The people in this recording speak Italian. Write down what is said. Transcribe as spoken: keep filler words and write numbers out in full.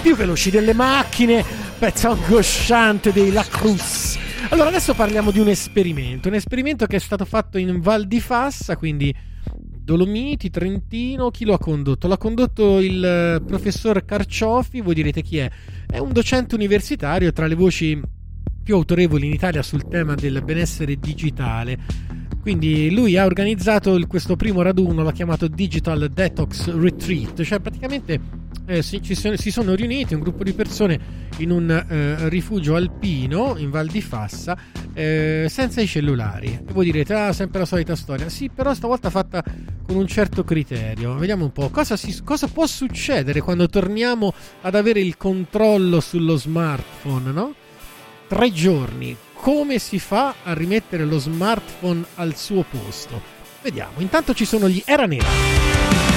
più veloci delle macchine, pezzo angosciante dei Lacrosse. Allora adesso parliamo di un esperimento, un esperimento che è stato fatto in Val di Fassa, quindi Dolomiti, Trentino. Chi lo ha condotto? L'ha condotto il professor Carciofi. Voi direte chi è? È un docente universitario, tra le voci più autorevoli in Italia sul tema del benessere digitale. Quindi lui ha organizzato il, questo primo raduno, l'ha chiamato Digital Detox Retreat, cioè praticamente eh, si, ci sono, si sono riuniti un gruppo di persone in un eh, rifugio alpino in Val di Fassa eh, senza i cellulari. E voi direte, ah, sempre la solita storia. Sì, però stavolta fatta con un certo criterio. Vediamo un po' cosa, si, cosa può succedere quando torniamo ad avere il controllo sullo smartphone, no? Tre giorni. Come si fa a rimettere lo smartphone al suo posto? Vediamo. Intanto ci sono gli Era Nera.